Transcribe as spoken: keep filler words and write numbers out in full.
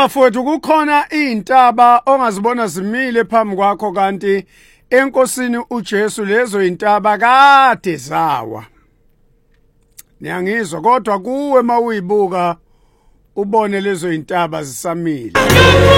bafowethu kukhona izintaba ongazibona zimile phambi kwakho kanti enkosini uJesu lezo izintaba kade zawa. Niyangizwa kodwa kuwe mawuyibuka ubone lezo izintaba zisamile.